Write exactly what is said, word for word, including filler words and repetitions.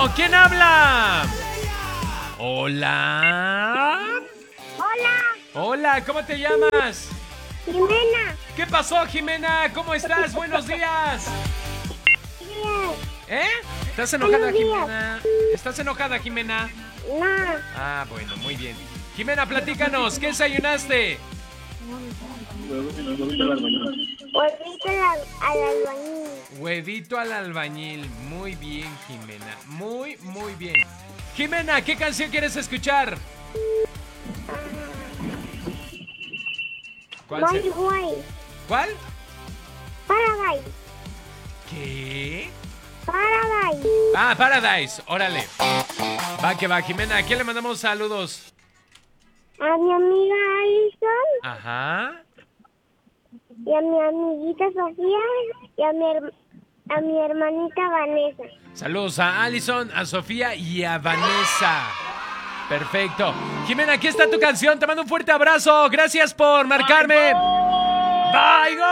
Bueno, ¿quién habla? Hola. Hola, Hola, ¿cómo te llamas? Jimena. ¿Qué pasó, Jimena? ¿Cómo estás? Buenos días. Bien. ¿Eh? ¿Estás enojada, Buenos días. Jimena? ¿Estás enojada, Jimena? No, Ah, bueno, muy bien. Jimena, platícanos, ¿qué desayunaste? volviste al, al albañil. Huevito al albañil. Muy bien, Jimena. Muy, muy bien. Jimena, ¿qué canción quieres escuchar? ¿Cuál Muy se- guay. ¿Cuál? Paradise. ¿Qué? Paradise. Ah, Paradise, órale. Va que va, Jimena, ¿a quién le mandamos saludos? A mi amiga Alison Ajá. y a mi amiguita Sofía y a mi, her- a mi hermanita Vanessa. Saludos a Allison, a Sofía y a Vanessa. Perfecto. Jimena, aquí está tu canción. Te mando un fuerte abrazo. Gracias por marcarme. Bye, go.